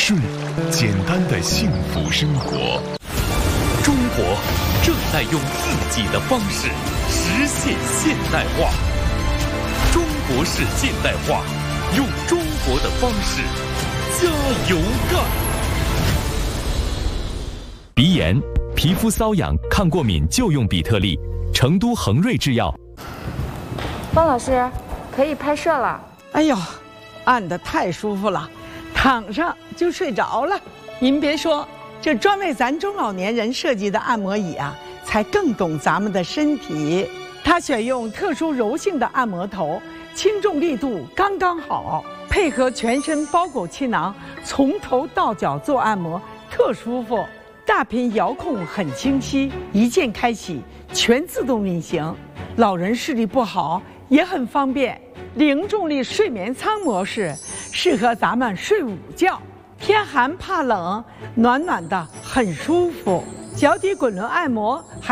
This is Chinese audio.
睡，简单的幸福生活。 中国正在用自己的方式实现现代化。中国式现代化，用中国的方式加油干！鼻炎、皮肤瘙痒、抗过敏就用比特利，成都恒瑞制药。 方老师，可以拍摄了。 哎呦，按得太舒服了，躺上就睡着了。您别说，这专为咱中老年人设计的按摩椅啊，才更懂咱们的身体。它选用特殊柔性的按摩头，轻重力度刚刚好，配合全身包裹气囊，从头到脚做按摩，特舒服。大屏遥控很清晰，一键开启，全自动运行。老人视力不好也很方便。零重力睡眠舱模式适合咱们睡午觉，天寒怕冷，暖暖的很舒服。脚底滚轮按摩还